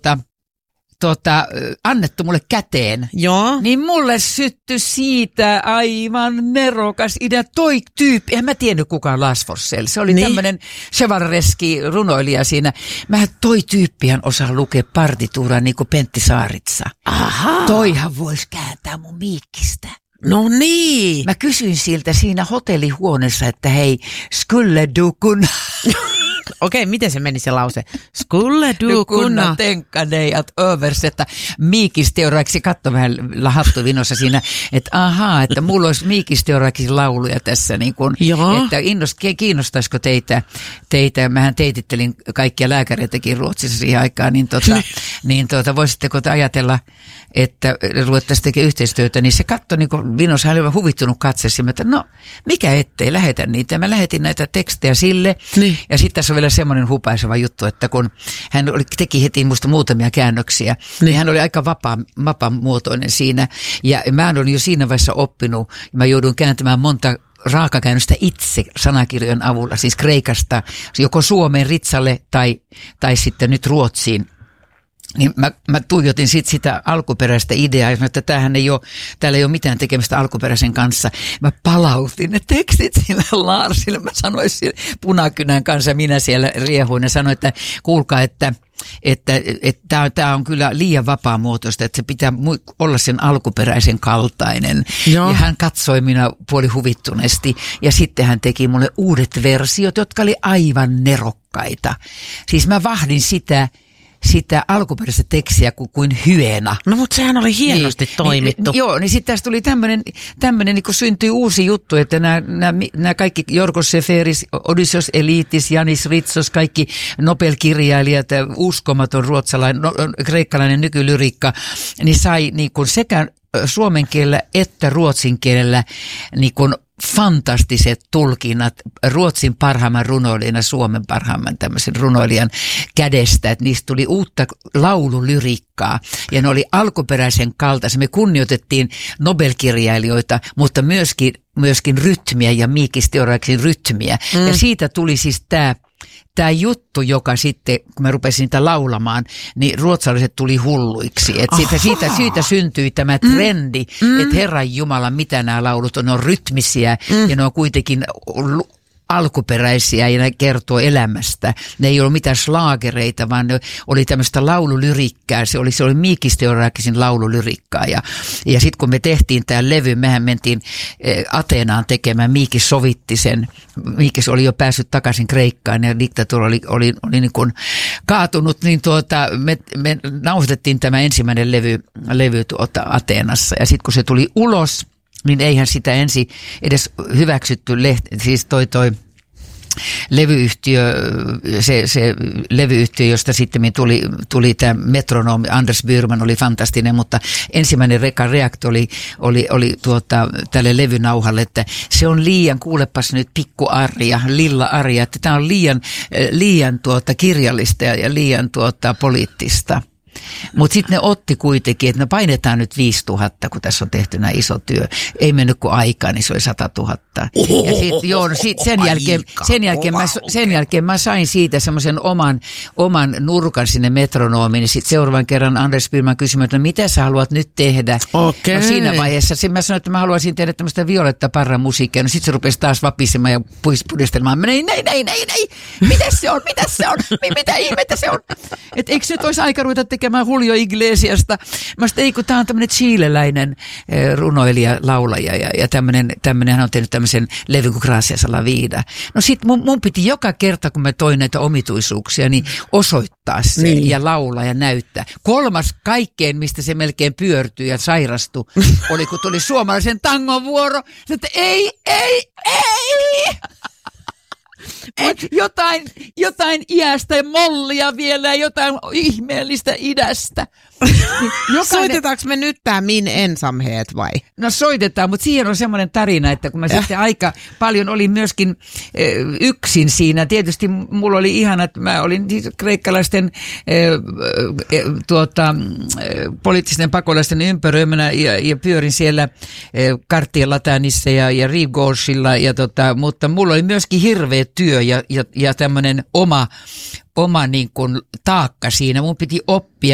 annettu mulle käteen, Joo. niin mulle syttyi siitä aivan nerokas idea. Toi tyyppi, en mä tiennyt kukaan Lars Forssell. Se oli tämmöinen chevalereski runoilija siinä. Toi tyyppihän osaa lukea partituuraa niin kuin Pentti Saaritsa. Aha. Toihan voisi kääntää mun miikkistä. No niin. Mä kysyin siltä siinä hotellihuoneessa, että hei, skulle du kunna... Okei, miten se meni se lause? Skulle du kunna tänka dig att översätta miikisteoraiksi. Katso vähän hattuvinossa siinä, että että mulla olisi miikisteoraiksi lauluja tässä. Niin kun, että kiinnostaisiko teitä, mähän teitittelin kaikkia lääkäreitäkin Ruotsissa siihen aikaan, niin voisitteko te ajatella, että ruvettaisiin tekemään yhteistyötä, niin se katsoi niin vinossa, hän oli huvittunut katseessa, että no mikä ettei, lähetä niitä. Mä lähetin näitä tekstejä sille, ja sitten tässä on vielä semmoinen hupaiseva juttu, että kun hän teki heti musta muutamia käännöksiä, niin hän oli aika vapaamuotoinen siinä, ja mä olin jo siinä vaiheessa oppinut, ja mä joudun kääntämään monta raakakäännöstä itse sanakirjojen avulla, siis kreikasta, joko Suomeen ritsalle tai sitten nyt Ruotsiin. Niin mä tuijotin sitä alkuperäistä ideaa ja sanoin, että täällä ei ole mitään tekemistä alkuperäisen kanssa. Mä palautin ne tekstit sille Larsille. Mä sanoin sille punakynän kanssa, minä siellä riehuin ja sanoin, että kuulkaa, että tämä on kyllä liian vapaamuotoista, että se pitää olla sen alkuperäisen kaltainen. Joo. Ja hän katsoi minä puoli huvittuneesti ja sitten hän teki mulle uudet versiot, jotka oli aivan nerokkaita. Siis mä vahdin sitä alkuperäistä tekstiä kuin hyena. No mutta sehän oli hienosti toimittu. Joo, niin sitten tästä tuli tämmöinen niin kuin syntyi uusi juttu, että nämä kaikki Jorgos Seferis, Odysseus Elitis, Janis Ritsos, kaikki Nobel-kirjailijat, uskomaton ruotsalainen, kreikkalainen nykylyriikka, niin sai niin kuin sekä suomen kielellä että ruotsin kielellä niin kuin fantastiset tulkinnat Ruotsin parhaimman runoilijan ja Suomen parhaimman tämmöisen runoilijan kädestä, että niistä tuli uutta laululyriikkaa ja ne oli alkuperäisen kaltaisia. Me kunnioitettiin Nobel-kirjailijoita, mutta myöskin rytmiä ja miikisteoraksin rytmiä ja siitä tuli siis tämä juttu, joka sitten, kun mä rupesin niitä laulamaan, niin ruotsalaiset tuli hulluiksi. Että siitä syntyi tämä trendi, että Herran Jumala, mitä nämä laulut on, ne on rytmisiä ja ne on kuitenkin alkuperäisiä ja ne kertoo elämästä. Ne ei ollut mitään slaagereita, vaan ne oli tämmöistä laululyrikkää. Se oli miikisteorakisin laululyriikkaa. Ja sitten kun me tehtiin tämä levy, mehän mentiin Ateenaan tekemään. Miikis sovitti sen. Miikis oli jo päässyt takaisin Kreikkaan ja diktatuuri oli niin kuin kaatunut. Niin me nauhoitettiin tämä ensimmäinen levy Ateenassa. Ja sitten kun se tuli ulos, niin eihän sitä ensin edes hyväksytty siis toi levyyhtiö, se levyyhtiö, josta sitten tuli tämä metronomi, Anders Byrman oli fantastinen, mutta ensimmäinen reaktio oli tälle levynauhalle, että se on liian, kuulepas nyt pikku Arja, Lilla Arja, että tämä on liian kirjallista ja liian poliittista. Mutta sitten ne otti kuitenkin, että painetaan nyt 5,000, kun tässä on tehty näin iso työ. Ei mennyt kuin aikaa, niin se oli 100,000. Sen jälkeen mä sain siitä semmoisen oman nurkan sinne metronomiin. Niin sitten seuraavan kerran Anders Byrman kysyi, että mitä sä haluat nyt tehdä? Okay. No siinä vaiheessa mä sanoin, että mä haluaisin tehdä tämmöistä Violetta Parran musiikkia. No sitten se rupesi taas vapisemaan ja pudistelemaan. Nei. Mitäs se on? Mitä ihmettä se on? Että eikö nyt olisi aika ruveta tekemään Julio Iglesiasta? Mä sanoin, kun tämä on tämmöinen chileläinen runoilija, laulaja ja tämmöinen hän on tehnyt tämmöisen levyn kuin Gracias a la vida. No sit mun piti joka kerta, kun mä toin näitä omituisuuksia, niin osoittaa se ja laulaa ja näyttää. Kolmas kaikkeen, mistä se melkein pyörtyi ja sairastui, oli kun tuli suomalaisen tangon vuoro. Että ei! Jotain iästä ja mollia vielä ja jotain ihmeellistä idästä. Soitetaanko me nyt tää Min ensamhet vai? No soitetaan, mutta siihen on semmoinen tarina, että kun mä sitten aika paljon olin myöskin yksin siinä. Tietysti mulla oli ihana, että mä olin kreikkalaisten poliittisten pakolaisten ympäröimänä ja pyörin siellä Cartier Latanissa ja Rive Gauchella, mutta mulla oli myöskin hirveä työ ja tämmöinen oma niin kuin taakka siinä. Mun piti oppia